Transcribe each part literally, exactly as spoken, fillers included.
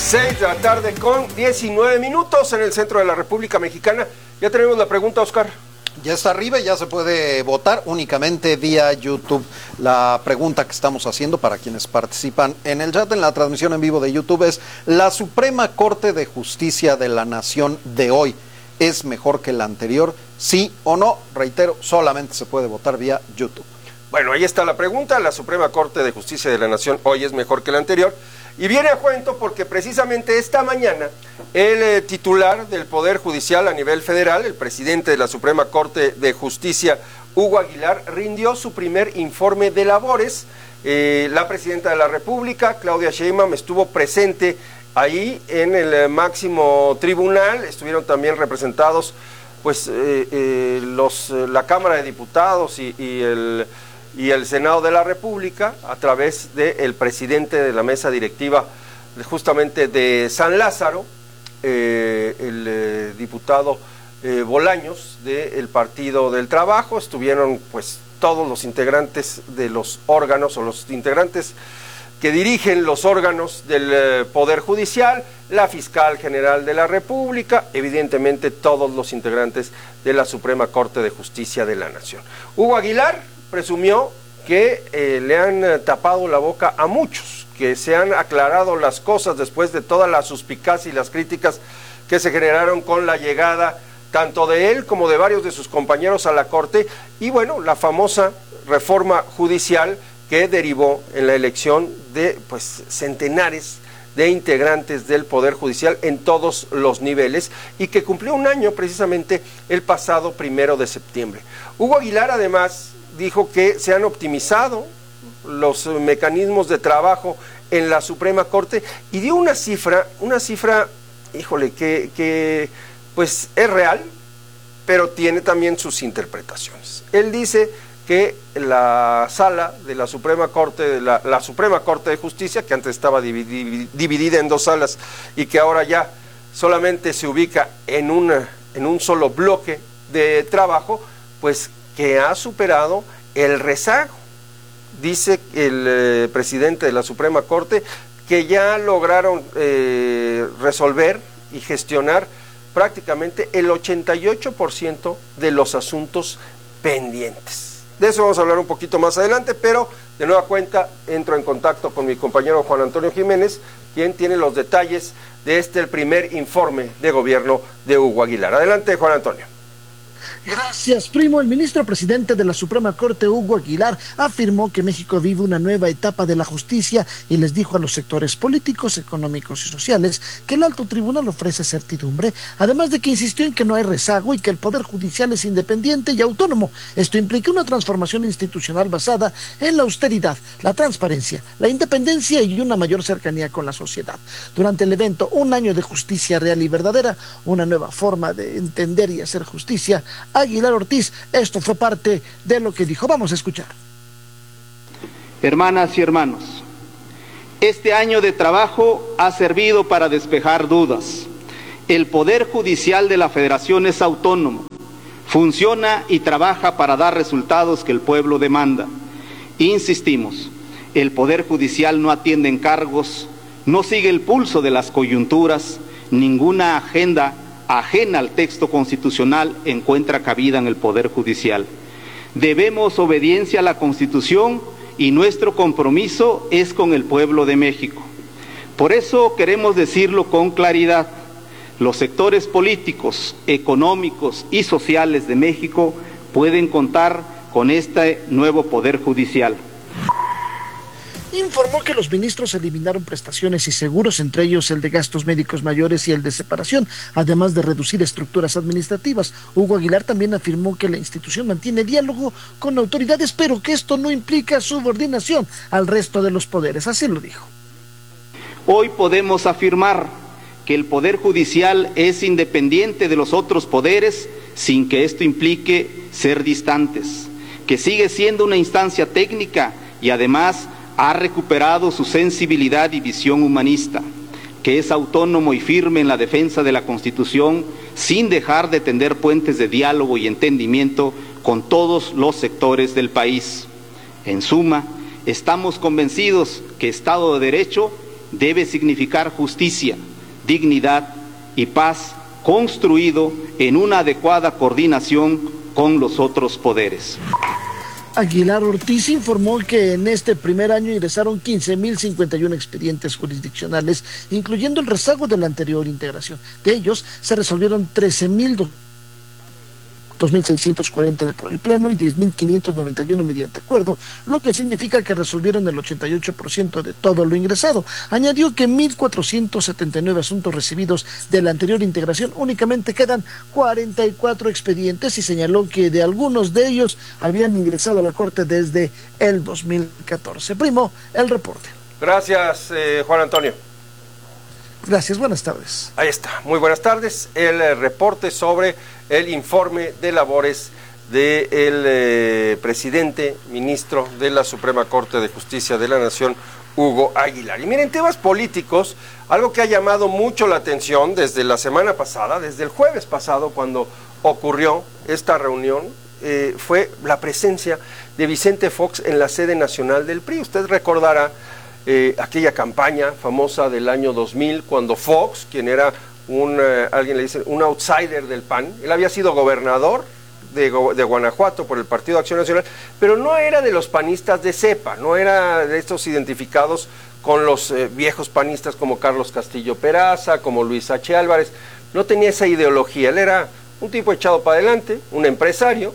seis de la tarde con diecinueve minutos en el centro de la República Mexicana. Ya tenemos la pregunta, Oscar. Ya está arriba y ya se puede votar únicamente vía YouTube. La pregunta que estamos haciendo para quienes participan en el chat, en la transmisión en vivo de YouTube, es: ¿la Suprema Corte de Justicia de la Nación de hoy es mejor que la anterior? ¿Sí o no? Reitero, solamente se puede votar vía YouTube. Bueno, ahí está la pregunta. La Suprema Corte de Justicia de la Nación hoy es mejor que la anterior. Y viene a cuento porque precisamente esta mañana el eh, titular del Poder Judicial a nivel federal, el presidente de la Suprema Corte de Justicia, Hugo Aguilar, rindió su primer informe de labores. Eh, la presidenta de la República, Claudia Sheinbaum, estuvo presente ahí en el eh, máximo tribunal. Estuvieron también representados pues eh, eh, los, eh, la Cámara de Diputados y, y el... y el Senado de la República, a través del presidente de la mesa directiva justamente de San Lázaro, eh, el eh, diputado eh, Bolaños del Partido del Trabajo. Estuvieron pues todos los integrantes de los órganos o los integrantes que dirigen los órganos del eh, Poder Judicial, la Fiscal General de la República, evidentemente todos los integrantes de la Suprema Corte de Justicia de la Nación. Hugo Aguilar presumió que eh, le han eh, tapado la boca a muchos, que se han aclarado las cosas después de toda la suspicacia y las críticas que se generaron con la llegada tanto de él como de varios de sus compañeros a la Corte, y bueno, la famosa reforma judicial que derivó en la elección de pues centenares de integrantes del Poder Judicial en todos los niveles, y que cumplió un año precisamente el pasado primero de septiembre. Hugo Aguilar además dijo que se han optimizado los mecanismos de trabajo en la Suprema Corte y dio una cifra, una cifra, híjole, que, que pues es real, pero tiene también sus interpretaciones. Él dice que la sala de la Suprema Corte, de la, la Suprema Corte de Justicia, que antes estaba dividida, dividida en dos salas y que ahora ya solamente se ubica en, una, en un solo bloque de trabajo, pues que ha superado el rezago. Dice el eh, presidente de la Suprema Corte que ya lograron eh, resolver y gestionar prácticamente el ochenta y ocho por ciento de los asuntos pendientes. De eso vamos a hablar un poquito más adelante, pero de nueva cuenta entro en contacto con mi compañero Juan Antonio Jiménez, quien tiene los detalles de este, el primer informe de gobierno de Hugo Aguilar. Adelante, Juan Antonio. Gracias, primo. El ministro presidente de la Suprema Corte, Hugo Aguilar, afirmó que México vive una nueva etapa de la justicia y les dijo a los sectores políticos, económicos y sociales que el alto tribunal ofrece certidumbre, además de que insistió en que no hay rezago y que el Poder Judicial es independiente y autónomo. Esto implica una transformación institucional basada en la austeridad, la transparencia, la independencia y una mayor cercanía con la sociedad. Durante el evento Un año de justicia real y verdadera, una nueva forma de entender y hacer justicia, Aguilar Ortiz, esto fue parte de lo que dijo. Vamos a escuchar. Hermanas y hermanos, este año de trabajo ha servido para despejar dudas. El Poder Judicial de la Federación es autónomo, funciona y trabaja para dar resultados que el pueblo demanda. Insistimos, el Poder Judicial no atiende encargos, no sigue el pulso de las coyunturas, ninguna agenda ajena al texto constitucional encuentra cabida en el Poder Judicial. Debemos obediencia a la Constitución y nuestro compromiso es con el pueblo de México. Por eso queremos decirlo con claridad: los sectores políticos, económicos y sociales de México pueden contar con este nuevo Poder Judicial. Informó que los ministros eliminaron prestaciones y seguros, entre ellos el de gastos médicos mayores y el de separación, además de reducir estructuras administrativas. Hugo Aguilar también afirmó que la institución mantiene diálogo con autoridades, pero que esto no implica subordinación al resto de los poderes. Así lo dijo. Hoy podemos afirmar que el Poder Judicial es independiente de los otros poderes sin que esto implique ser distantes, que sigue siendo una instancia técnica y además ha recuperado su sensibilidad y visión humanista, que es autónomo y firme en la defensa de la Constitución sin dejar de tender puentes de diálogo y entendimiento con todos los sectores del país. En suma, estamos convencidos que Estado de Derecho debe significar justicia, dignidad y paz, construido en una adecuada coordinación con los otros poderes. Aguilar Ortiz informó que en este primer año ingresaron quince mil cincuenta y uno expedientes jurisdiccionales, incluyendo el rezago de la anterior integración. De ellos se resolvieron trece mil dos mil seiscientos cuarenta por el Pleno y diez mil quinientos noventa y uno mediante acuerdo, lo que significa que resolvieron el ochenta y ocho por ciento de todo lo ingresado. Añadió que mil cuatrocientos setenta y nueve asuntos recibidos de la anterior integración únicamente quedan cuarenta y cuatro expedientes y señaló que de algunos de ellos habían ingresado a la Corte desde el dos mil catorce. Primo, el reporte. Gracias, eh, Juan Antonio. Gracias, buenas tardes. Ahí está, muy buenas tardes. El eh, reporte sobre el informe de labores del eh, presidente, ministro de la Suprema Corte de Justicia de la Nación, Hugo Aguilar. Y miren, temas políticos, algo que ha llamado mucho la atención desde la semana pasada, desde el jueves pasado, cuando ocurrió esta reunión, eh, fue la presencia de Vicente Fox en la sede nacional del P R I. Usted recordará Eh, aquella campaña famosa del año dos mil, cuando Fox, quien era un, eh, alguien le dice, un outsider del P A N, él había sido gobernador de, de Guanajuato por el Partido de Acción Nacional, pero no era de los panistas de cepa, no era de estos identificados con los eh, viejos panistas como Carlos Castillo Peraza, como Luis H. Álvarez, no tenía esa ideología, él era un tipo echado para adelante, un empresario,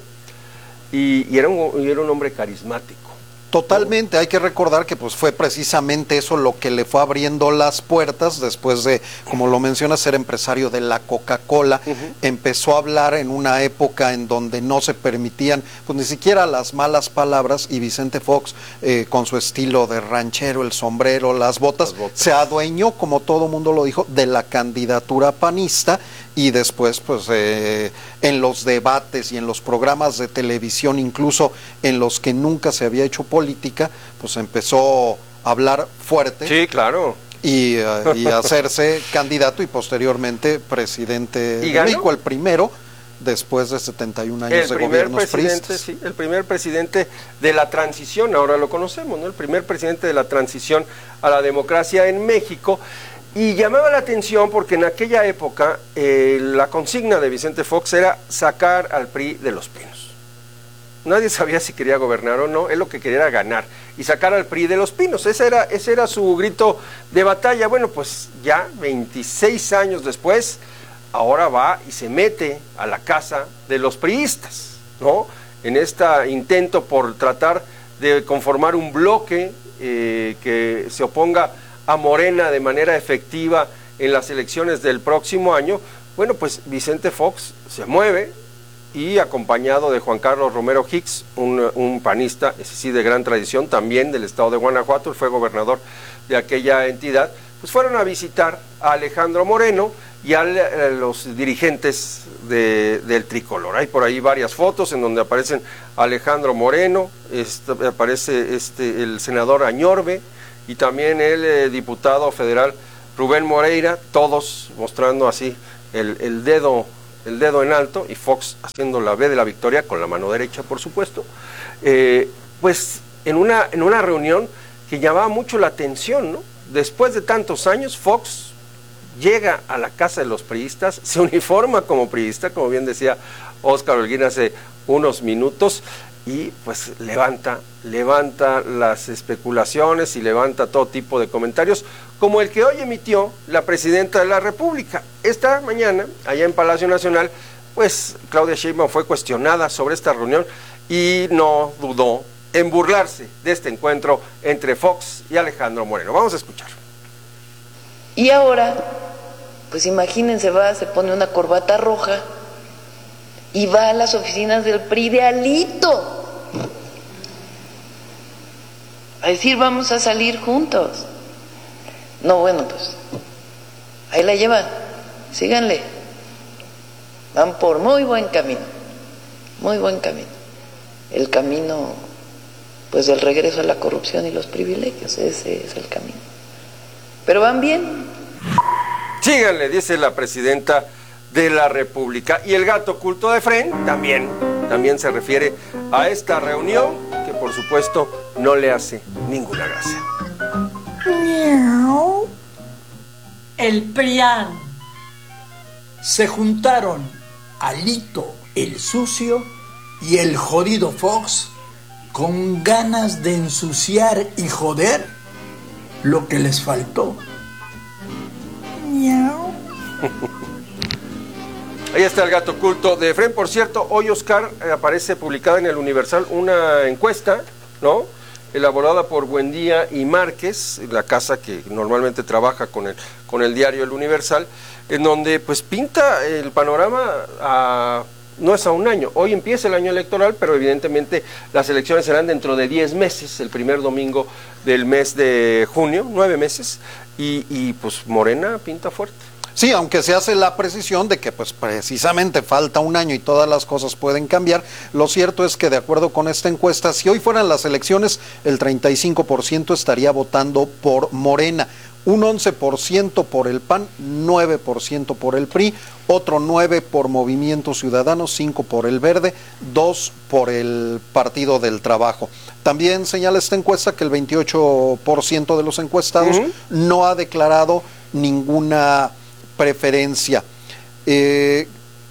y, y, era, un, y era un hombre carismático. Totalmente, hay que recordar que pues fue precisamente eso lo que le fue abriendo las puertas después de, como lo menciona, ser empresario de la Coca-Cola. Uh-huh. Empezó a hablar en una época en donde no se permitían pues ni siquiera las malas palabras, y Vicente Fox eh, con su estilo de ranchero, el sombrero, las botas, las botas, se adueñó, como todo mundo lo dijo, de la candidatura panista. Y después, pues, eh, en los debates y en los programas de televisión, incluso en los que nunca se había hecho política, pues empezó a hablar fuerte. Sí, claro. Y, uh, y hacerse candidato y posteriormente presidente ¿Y de ganó? México, el primero después de setenta y un años el de gobiernos presidente, sí, el primer presidente de la transición, ahora lo conocemos, ¿no? El primer presidente de la transición a la democracia en México. Y llamaba la atención porque en aquella época eh, la consigna de Vicente Fox era sacar al P R I de los Pinos. Nadie sabía si quería gobernar o no, él lo que quería era ganar y sacar al P R I de los Pinos. Ese era, ese era su grito de batalla. Bueno, pues ya veintiséis años después, ahora va y se mete a la casa de los priistas, ¿no? En este intento por tratar de conformar un bloque eh, que se oponga a Morena de manera efectiva en las elecciones del próximo año. Bueno, pues Vicente Fox se mueve y acompañado de Juan Carlos Romero Hicks, un, un panista, ese sí de gran tradición, también del estado de Guanajuato, él fue gobernador de aquella entidad, pues fueron a visitar a Alejandro Moreno y a los dirigentes de, del tricolor. Hay por ahí varias fotos en donde aparecen Alejandro Moreno, este, aparece este, el senador Añorbe, y también el eh, diputado federal Rubén Moreira, todos mostrando así el, el dedo el dedo en alto, y Fox haciendo la V de la victoria con la mano derecha, por supuesto, eh, pues en una, en una reunión que llamaba mucho la atención, ¿no? Después de tantos años, Fox llega a la casa de los priistas, se uniforma como priista, como bien decía Óscar Holguín hace unos minutos, y pues levanta, levanta las especulaciones y levanta todo tipo de comentarios, como el que hoy emitió la presidenta de la República. Esta mañana, allá en Palacio Nacional, pues Claudia Sheinbaum fue cuestionada sobre esta reunión y no dudó en burlarse de este encuentro entre Fox y Alejandro Moreno. Vamos a escuchar. Y ahora, pues imagínense, va, se pone una corbata roja y va a las oficinas del P R I de Alito a decir vamos a salir juntos. No, bueno, pues ahí la llevan, síganle, van por muy buen camino, muy buen camino, el camino pues del regreso a la corrupción y los privilegios, ese es el camino, pero van bien. Síganle, dice la presidenta de la República. Y el gato oculto de Fren también, también se refiere a esta reunión que por supuesto no le hace ninguna gracia. Miau. el PRIAN. Se juntaron Alito el sucio y el jodido Fox con ganas de ensuciar y joder lo que les faltó. Miau. Ahí está el gato oculto de Efraín. Por cierto, hoy, Oscar, eh, aparece publicada en el Universal una encuesta, ¿no?, elaborada por Buendía y Márquez, la casa que normalmente trabaja con el, con el diario El Universal, en donde pues pinta el panorama a... no es a un año, hoy empieza el año electoral, pero evidentemente las elecciones serán dentro de diez meses, el primer domingo del mes de junio, nueve meses, y, y pues Morena pinta fuerte. Sí, aunque se hace la precisión de que pues precisamente falta un año y todas las cosas pueden cambiar, lo cierto es que de acuerdo con esta encuesta, si hoy fueran las elecciones, el treinta y cinco por ciento estaría votando por Morena, un once por ciento por el P A N, nueve por ciento por el P R I, otro nueve por ciento por Movimiento Ciudadano, cinco por ciento por el Verde, dos por ciento por el Partido del Trabajo. También señala esta encuesta que el veintiocho por ciento de los encuestados uh-huh. no ha declarado ninguna preferencia. Eh,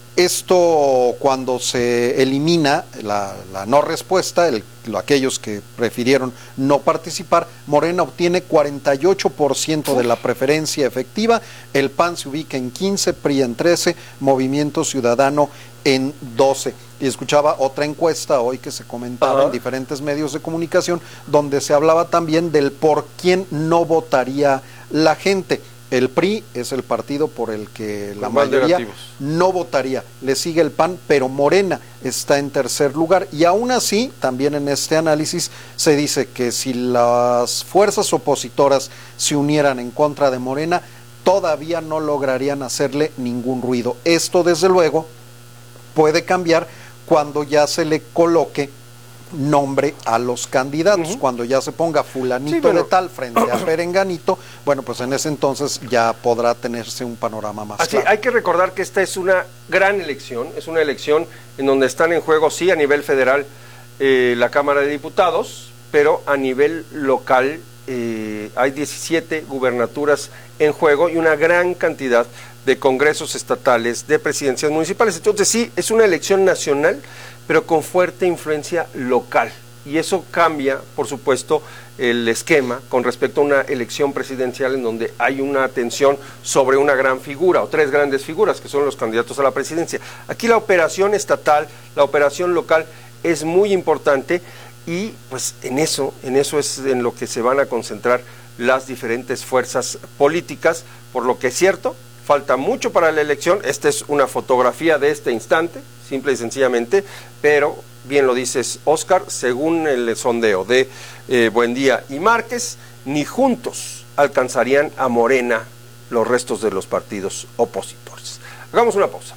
esto cuando se elimina la, la no respuesta, el, lo, aquellos que prefirieron no participar, Morena obtiene cuarenta y ocho por ciento de la preferencia efectiva, el P A N se ubica en quince, P R I en trece, Movimiento Ciudadano en doce. Y escuchaba otra encuesta hoy que se comentaba uh-huh. en diferentes medios de comunicación, donde se hablaba también del por quién no votaría la gente. El P R I es el partido por el que la mayoría no votaría, le sigue el P A N, pero Morena está en tercer lugar, y aún así, también en este análisis se dice que si las fuerzas opositoras se unieran en contra de Morena, todavía no lograrían hacerle ningún ruido. Esto, desde luego, puede cambiar cuando ya se le coloque nombre a los candidatos, uh-huh. cuando ya se ponga fulanito sí, bueno. de tal frente a perenganito, bueno, pues en ese entonces ya podrá tenerse un panorama más Así, claro. Hay que recordar que esta es una gran elección, es una elección en donde están en juego, sí, a nivel federal, eh, la Cámara de Diputados, pero a nivel local eh, hay diecisiete gubernaturas en juego y una gran cantidad de congresos estatales, de presidencias municipales. Entonces sí, es una elección nacional, pero con fuerte influencia local, y eso cambia, por supuesto, el esquema con respecto a una elección presidencial en donde hay una atención sobre una gran figura, o tres grandes figuras, que son los candidatos a la presidencia. Aquí la operación estatal, la operación local es muy importante, y pues en eso, en eso es en lo que se van a concentrar las diferentes fuerzas políticas, por lo que es cierto, falta mucho para la elección. Esta es una fotografía de este instante, simple y sencillamente, pero bien lo dices, Oscar, según el sondeo de eh, Buendía y Márquez, ni juntos alcanzarían a Morena los restos de los partidos opositores. Hagamos una pausa.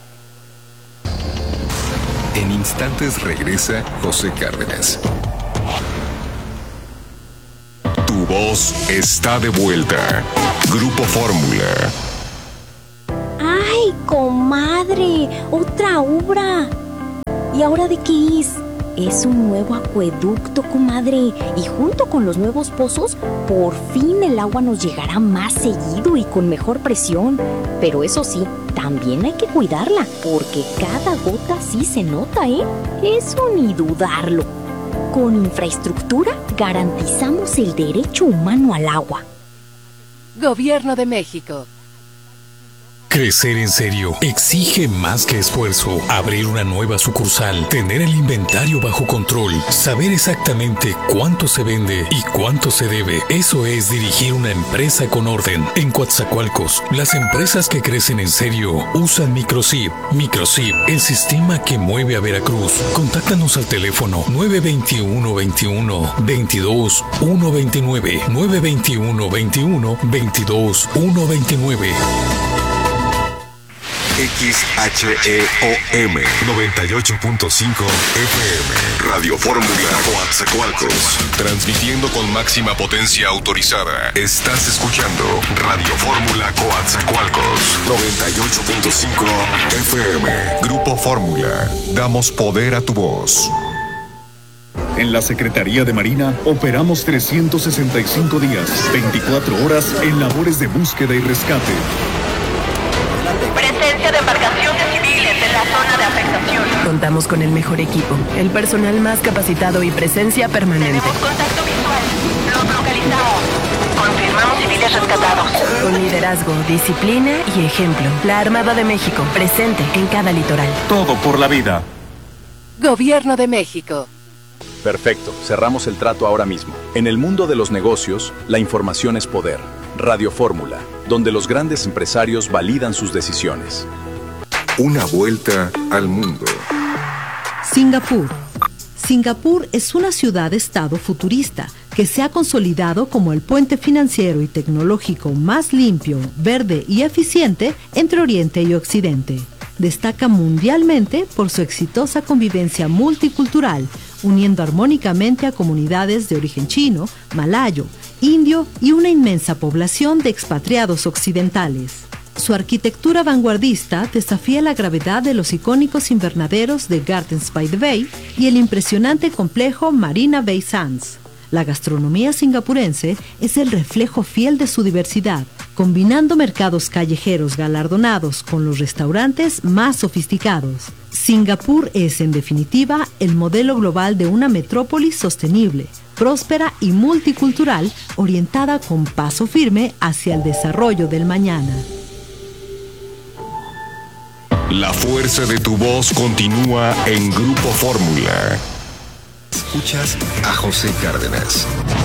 En instantes regresa José Cárdenas. Tu voz está de vuelta. Grupo Fórmula. ¡Ay, comadre! ¡Otra obra! ¿Y ahora de qué es? Es un nuevo acueducto, comadre. Y junto con los nuevos pozos, por fin el agua nos llegará más seguido y con mejor presión. Pero eso sí, también hay que cuidarla, porque cada gota sí se nota, ¿eh? Eso ni dudarlo. Con infraestructura garantizamos el derecho humano al agua. Gobierno de México. Crecer en serio exige más que esfuerzo. Abrir una nueva sucursal, tener el inventario bajo control, saber exactamente cuánto se vende y cuánto se debe. Eso es dirigir una empresa con orden. En Coatzacoalcos, las empresas que crecen en serio usan Microsip. Microsip, el sistema que mueve a Veracruz. Contáctanos al teléfono nueve veintiuno veintiuno veintidós ciento veintinueve, nueve veintiuno veintiuno veintidós ciento veintinueve. X H E O M noventa y ocho punto cinco F M Radio Fórmula Coatzacoalcos, transmitiendo con máxima potencia autorizada. Estás escuchando Radio Fórmula Coatzacoalcos noventa y ocho punto cinco F M. Grupo Fórmula, damos poder a tu voz. En la Secretaría de Marina operamos trescientos sesenta y cinco días, veinticuatro horas en labores de búsqueda y rescate. Presencia de embarcaciones civiles en la zona de afectación. Contamos con el mejor equipo, el personal más capacitado y presencia permanente. Tenemos contacto visual. Los localizamos. Confirmamos civiles rescatados. Con liderazgo, disciplina y ejemplo. La Armada de México, presente en cada litoral. Todo por la vida. Gobierno de México. Perfecto, cerramos el trato ahora mismo. En el mundo de los negocios, la información es poder. Radio Fórmula, donde los grandes empresarios validan sus decisiones. Una vuelta al mundo. Singapur. Singapur es una ciudad-estado futurista que se ha consolidado como el puente financiero y tecnológico más limpio, verde y eficiente entre Oriente y Occidente. Destaca mundialmente por su exitosa convivencia multicultural, uniendo armónicamente a comunidades de origen chino, malayo, indio y una inmensa población de expatriados occidentales. Su arquitectura vanguardista desafía la gravedad de los icónicos invernaderos de Gardens by the Bay y el impresionante complejo Marina Bay Sands. La gastronomía singapurense es el reflejo fiel de su diversidad, combinando mercados callejeros galardonados con los restaurantes más sofisticados. Singapur es, en definitiva, el modelo global de una metrópolis sostenible, próspera y multicultural, orientada con paso firme hacia el desarrollo del mañana. La fuerza de tu voz continúa en Grupo Fórmula. Escuchas a José Cárdenas.